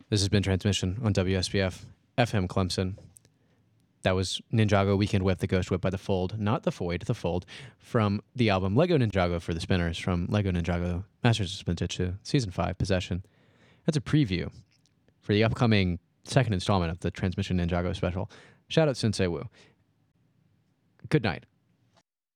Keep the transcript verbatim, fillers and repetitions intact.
This has been Transmission on W S B F F M Clemson. That was Ninjago Weekend Whip, the Ghost Whip by The Fold, not The Void, The Fold, from the album Lego Ninjago for the Spinners, from Lego Ninjago Masters of Spinjitzu, Season five, Possession. That's a preview for the upcoming second installment of the Transmission Ninjago special. Shout out Sensei Wu. Good night.